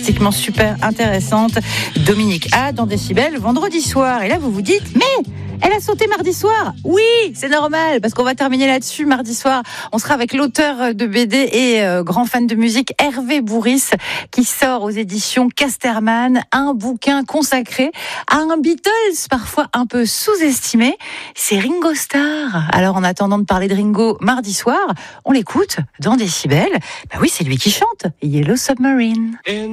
artistiquement super intéressante. Dominique A dans Décibel, vendredi soir. Et là, vous vous dites, mais elle a sauté mardi soir. Oui, c'est normal, parce qu'on va terminer là-dessus mardi soir. On sera avec l'auteur de BD et grand fan de musique, Hervé Bourris, qui sort aux éditions Casterman un bouquin consacré à un Beatles parfois un peu sous-estimé. C'est Ringo Starr. Alors, en attendant de parler de Ringo mardi soir, on l'écoute dans Décibel. Bah oui, c'est lui qui chante Yellow Submarine.